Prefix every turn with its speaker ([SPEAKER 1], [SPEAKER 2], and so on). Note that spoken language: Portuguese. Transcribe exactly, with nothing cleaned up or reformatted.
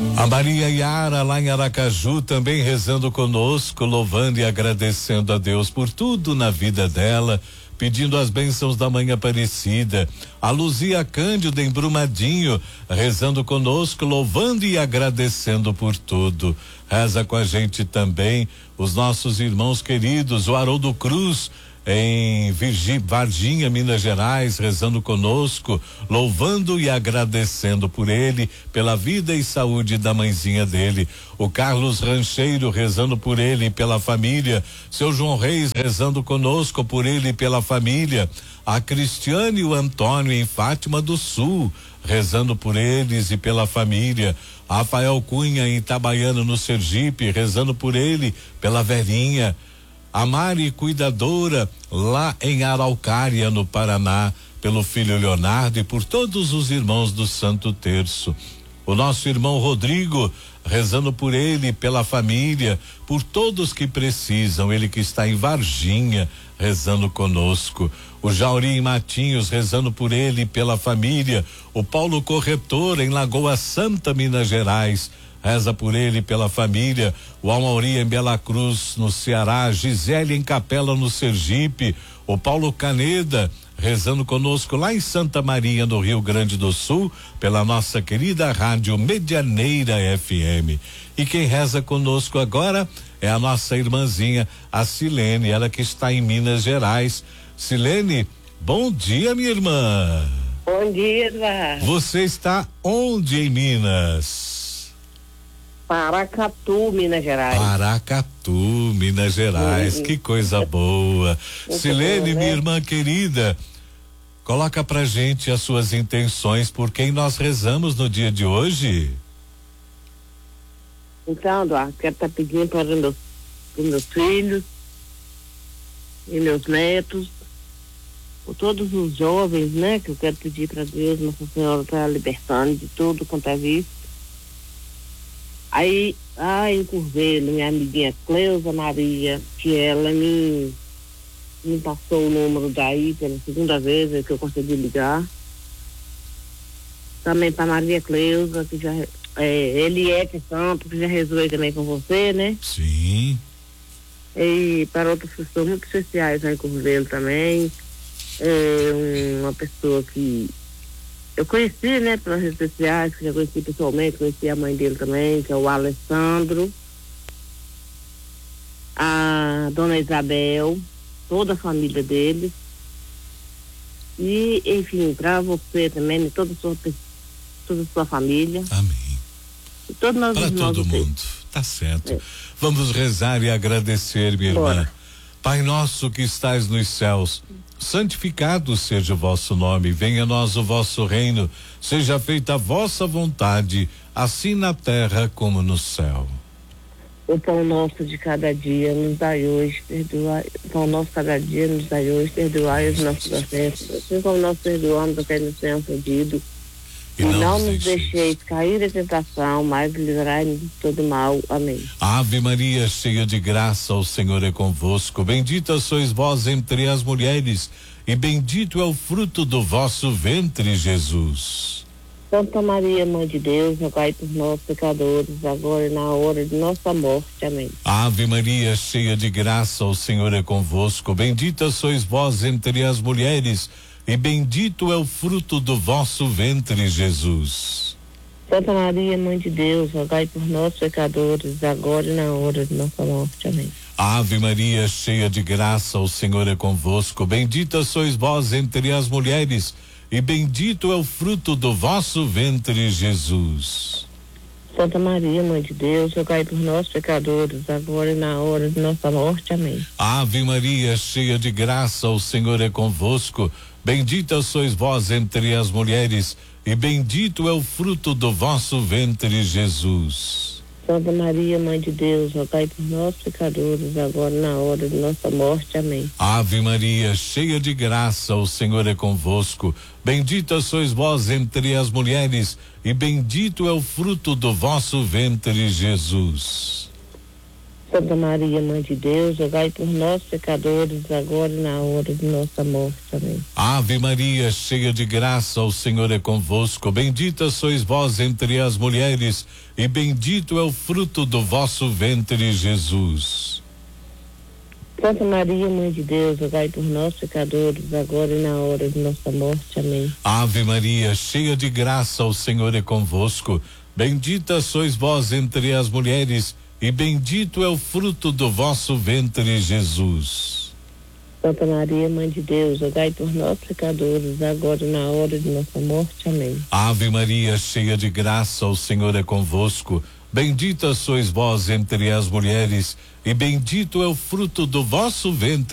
[SPEAKER 1] A Maria Yara, lá em Aracaju, também rezando conosco, louvando e agradecendo a Deus por tudo na vida dela, pedindo as bênçãos da Mãe Aparecida. A Luzia Cândido, em Brumadinho, rezando conosco, louvando e agradecendo por tudo. Reza com a gente também os nossos irmãos queridos, o Haroldo Cruz, em Virgi, Varginha, Minas Gerais, rezando conosco, louvando e agradecendo por ele, pela vida e saúde da mãezinha dele. O Carlos Rancheiro rezando por ele e pela família. Seu João Reis rezando conosco por ele e pela família. A Cristiane e o Antônio em Fátima do Sul, rezando por eles e pela família. Rafael Cunha em Itabaiana, no Sergipe, rezando por ele, pela velhinha. A Mari Cuidadora, lá em Araucária, no Paraná, pelo filho Leonardo e por todos os irmãos do Santo Terço. O nosso irmão Rodrigo, rezando por ele, pela família, por todos que precisam, ele que está em Varginha, rezando conosco. O Jauri Matinhos, rezando por ele e pela família. O Paulo Corretor, em Lagoa Santa, Minas Gerais, reza por ele e pela família. O Amauri em Bela Cruz, no Ceará. Gisele em Capela, no Sergipe. O Paulo Caneda, rezando conosco lá em Santa Maria, no Rio Grande do Sul, pela nossa querida rádio Medianeira F M. E quem reza conosco agora é a nossa irmãzinha, a Silene, ela que está em Minas Gerais. Silene, bom dia, minha irmã.
[SPEAKER 2] Bom dia, Eduardo.
[SPEAKER 1] Você está onde em Minas?
[SPEAKER 2] Paracatu, Minas Gerais.
[SPEAKER 1] Paracatu, Minas Gerais, que coisa boa.
[SPEAKER 2] Muito
[SPEAKER 1] Silene,
[SPEAKER 2] bom, né?
[SPEAKER 1] minha irmã querida, coloca pra gente as suas intenções por quem nós rezamos no dia de hoje.
[SPEAKER 2] Então, Eduardo, quero estar pedindo para os meus, para os meus filhos e meus netos, por todos os jovens, né, que eu quero pedir para Deus, Nossa Senhora, para libertando de tudo quanto é visto. Aí, ah, em Curvelo, minha amiguinha Cleusa Maria, que ela me, me passou o número daí pela segunda vez é que eu consegui ligar. Também para Maria Cleusa, que já é, Eliette Santos, que já rezou aí também com você, né?
[SPEAKER 1] Sim.
[SPEAKER 2] E para outras pessoas muito especiais lá em Curvelo também. É uma pessoa que eu conheci, né, pelas redes sociais, que já conheci pessoalmente, conheci a mãe dele também, que é o Alessandro, a dona Isabel, toda a família dele. E, enfim, para você também, e toda a sua, toda a sua família.
[SPEAKER 1] Amém.
[SPEAKER 2] E todos nós
[SPEAKER 1] Para todo mundo, tá certo. É. Vamos rezar e agradecer, minha
[SPEAKER 2] Bora.
[SPEAKER 1] irmã. Pai nosso que estais nos céus, santificado seja o vosso nome, venha a nós o vosso reino, seja feita a vossa vontade, assim na terra como no céu.
[SPEAKER 2] O pão nosso de cada dia nos dai hoje, perdoai, o pão nosso de cada dia nos dai hoje, perdoai os nossos ofensas, assim como nós perdoamos a quem nos tem ofendido. E, e não, não nos deixeis cair em tentação, mas livrai-nos de todo mal. Amém.
[SPEAKER 1] Ave Maria, cheia de graça, o Senhor é convosco. Bendita sois vós entre as mulheres, e bendito é o fruto do vosso ventre, Jesus.
[SPEAKER 2] Santa Maria, Mãe de Deus, rogai por nós, pecadores, agora e na hora de nossa morte. Amém.
[SPEAKER 1] Ave Maria, cheia de graça, o Senhor é convosco. Bendita sois vós entre as mulheres, e bendito é o fruto do vosso ventre, Jesus.
[SPEAKER 2] Santa Maria, Mãe de Deus, rogai por nós, pecadores, agora e na hora de nossa morte. Amém.
[SPEAKER 1] Ave Maria, cheia de graça, o Senhor é convosco. Bendita sois vós entre as mulheres, e bendito é o fruto do vosso ventre, Jesus.
[SPEAKER 2] Santa Maria, Mãe de Deus, rogai por nós, pecadores, agora e na hora de nossa morte. Amém.
[SPEAKER 1] Ave Maria, cheia de graça, o Senhor é convosco. Bendita sois vós entre as mulheres, e bendito é o fruto do vosso ventre, Jesus.
[SPEAKER 2] Santa Maria, Mãe de Deus, rogai por nós, pecadores, agora e na hora de nossa morte. Amém.
[SPEAKER 1] Ave Maria, cheia de graça, o Senhor é convosco. Bendita sois vós entre as mulheres, e bendito é o fruto do vosso ventre, Jesus.
[SPEAKER 2] Santa Maria, Mãe de Deus, rogai por nós, pecadores, agora e na hora de nossa morte. Amém.
[SPEAKER 1] Ave Maria, cheia de graça, o Senhor é convosco. Bendita sois vós entre as mulheres, e bendito é o fruto do vosso ventre, Jesus.
[SPEAKER 2] Santa Maria, Mãe de Deus, rogai por nós, pecadores, agora e na hora de nossa morte. Amém.
[SPEAKER 1] Ave Maria, cheia de graça, o Senhor é convosco. Bendita sois vós entre as mulheres, e bendito é o fruto do vosso ventre, Jesus.
[SPEAKER 2] Santa Maria, Mãe de Deus, rogai por nós, pecadores, agora e na hora de nossa morte. Amém.
[SPEAKER 1] Ave Maria, cheia de graça, o Senhor é convosco. Bendita sois vós entre as mulheres, e bendito é o fruto do vosso ventre,